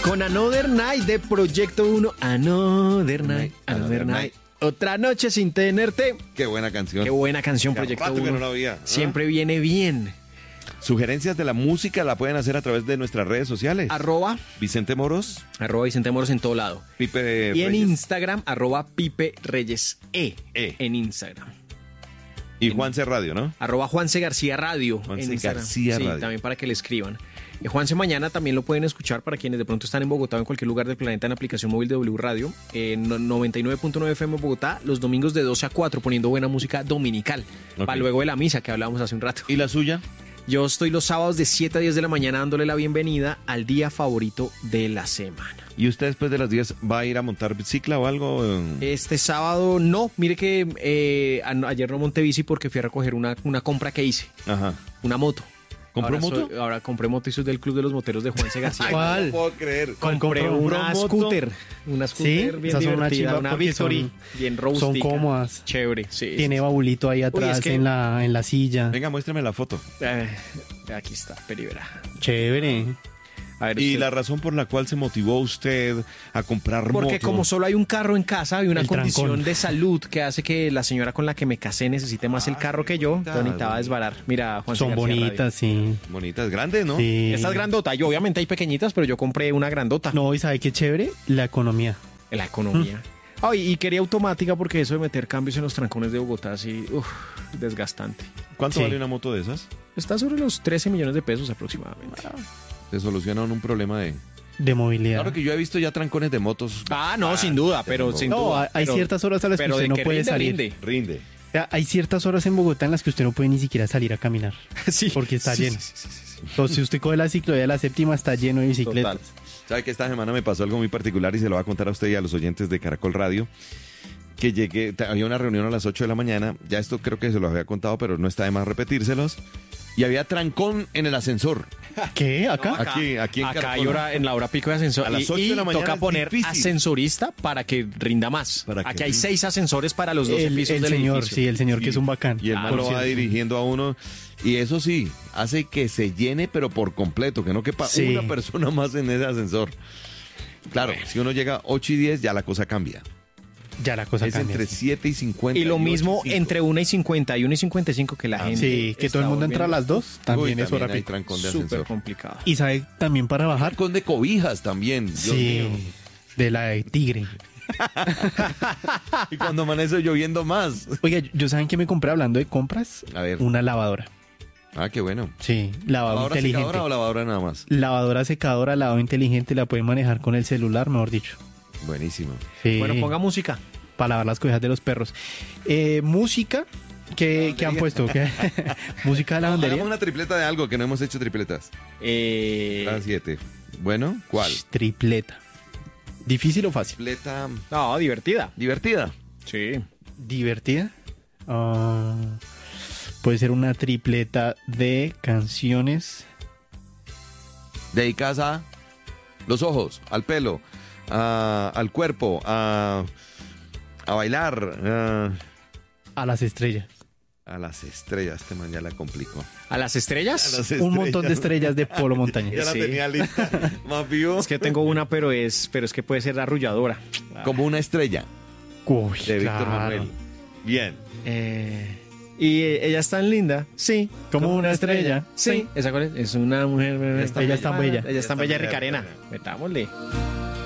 Con Another Night de Proyecto 1. Another Night. Otra noche sin tenerte. Qué buena canción. Qué buena canción, Proyecto 1. Que no la oía. Siempre viene bien. Sugerencias de la música la pueden hacer a través de nuestras redes sociales. Vicente Moros. Vicente Moros en todo lado. Pipe Y en Reyes. Instagram, Pipe Reyes en Instagram. Y Juanse Radio, ¿no? Juanse García Radio. Juanse en Instagram. García Sí, Radio. también para que le escriban. Juanse mañana también lo pueden escuchar para quienes de pronto están en Bogotá o en cualquier lugar del planeta en la aplicación móvil de W Radio. 99.9 FM Bogotá, los domingos de 12 a 4 poniendo buena música dominical. Ok. Para luego de la misa que hablábamos hace un rato. ¿Y la suya? Yo estoy los sábados de 7 a 10 de la mañana dándole la bienvenida al día favorito de la semana. ¿Y usted después de las 10 va a ir a montar bicicla o algo? Este sábado no, mire que ayer no monté bici porque fui a recoger una compra que hice, Ajá. una moto. ¿Compró Ahora moto? ahora compré moto y soy del Club de los Moteros de Juanse García. ¿Cuál? No puedo creer. Compré compró una moto? scooter. Una scooter Sí, bien esas son una divertida, chimba una porque Victory, bien son rústica. cómodas. Chévere, sí. Tiene sí, baulito ahí atrás es que- en la silla. Venga, muéstrame la foto. sí. Aquí está, Peribera. Chévere. A ver, ¿Y usted- la razón por la cual se motivó usted a comprar Porque moto? como solo hay un carro en casa, hay una El condición trancón. de salud que hace que la señora con la que me casé necesite más el carro que yo. bonitas, Entonces necesitaba desbarar. Mira, Juan Son bonitas, sí. Bonitas, grandes, ¿no? Sí. Esta es grandota. Yo obviamente hay pequeñitas, pero yo compré una grandota. No, ¿y sabe qué chévere? La economía. La economía. Y quería automática porque eso de meter cambios en los trancones de Bogotá, sí, desgastante. ¿Cuánto Sí. vale una moto de esas? Está sobre los 13 millones de pesos aproximadamente. Te solucionan un problema de... De movilidad. Claro que yo he visto ya trancones de motos. No, sin duda, pero sin No, duda. hay pero- ciertas horas a las que pero usted de no que puede rinde, salir. rinde. Rinde. O sea, hay ciertas horas en Bogotá en las que usted no puede ni siquiera salir a caminar. Sí. Porque está Sí, lleno. sí, sí, sí, sí. Entonces, si usted coge la ciclovía de la séptima, está lleno de bicicletas. Total. ¿Sabe que esta semana me pasó algo muy particular y se lo voy a contar a usted y a los oyentes de Caracol Radio? Que llegué, había una reunión a las 8 de la mañana, ya esto creo que se lo había contado, pero no está de más repetírselos, y había trancón en el ascensor. ¿Qué? ¿Acá? Aquí en Acá Caracol. hay hora, en la hora pico de ascensor. A las 8 y de la mañana toca es poner difícil. ascensorista para que rinda más. Para que Aquí hay rinda. 6 ascensores para los 12 pisos El del señor, edificio. sí, el señor que es un bacán. Y el man Por lo va cierto. dirigiendo a uno. Y eso sí, hace que se llene, pero por completo, que no quepa Sí. una persona más en ese ascensor. Claro, si uno llega 8 y 10, ya la cosa cambia. Ya la cosa Es cambia. entre 7 y 50. Y lo 8 mismo 5. entre 1 y 50 y 1 y 55 que la gente. Sí, que todo el mundo entra a las 2, también es hora hay pico. trancón de Súper ascensor. complicado. Y sabe también para bajar. Trancón de cobijas también. Dios Sí, mío. de la de tigre. Y cuando amanece lloviendo más. Oiga, ¿yo saben que me compré hablando de compras? A ver. Una lavadora. Ah, qué bueno. Sí, lavadora ¿Lavadora inteligente. secadora o lavadora nada más? Lavadora secadora, lavado inteligente, la puede manejar con el celular, mejor dicho. Buenísimo. Sí, Bueno, ponga música. para lavar las cobijas de los perros. Música que han puesto. Música de lavandería. Hagamos una tripleta de algo que no hemos hecho tripletas. Las 7. Bueno, ¿cuál? Tripleta. ¿Difícil o fácil? Tripleta No, divertida. divertida. Sí. ¿Divertida? Puede ser una tripleta de canciones. Dedicadas a los ojos, al pelo, al cuerpo, a bailar, A las estrellas. a las estrellas. Este man ya la complicó. ¿A las estrellas? A las Un montón de estrellas de Polo Ya Montañés. la Sí. tenía lista. Más vivo. Es que tengo una, pero es que puede ser arrulladora. Como una estrella Uy, de Víctor claro. Manuel. Bien. Y ella es tan linda, sí. Como una estrella. Sí. ¿Esa cuál es? Es una mujer. Ella es tan bella. Ella es tan bella, Ella es tan Ricarena. bella. Metámosle.